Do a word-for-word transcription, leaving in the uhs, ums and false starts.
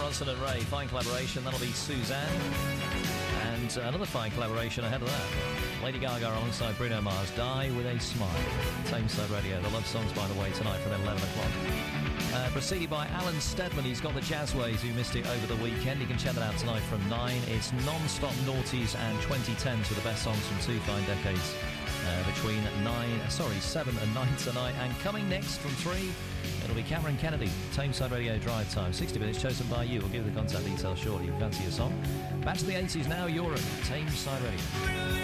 Ronson and Ray, fine collaboration. That'll be Suzanne. And another fine collaboration ahead of that. Lady Gaga alongside Bruno Mars, Die With A Smile. Tameside Radio, the love songs, by the way, tonight from eleven o'clock. Uh, preceded by Alan Steadman. He's got the Jazzways, who missed it over the weekend. You can check that out tonight from nine. It's non-stop noughties and twenty tens with the best songs from two fine decades. Uh, between nine, sorry, seven and nine tonight. And coming next from three, it'll be Cameron Kennedy, Tameside Radio Drive Time. sixty minutes chosen by you. We'll give you the contact details shortly if you fancy a song. Back to the eighties now, Europe, Tameside Radio.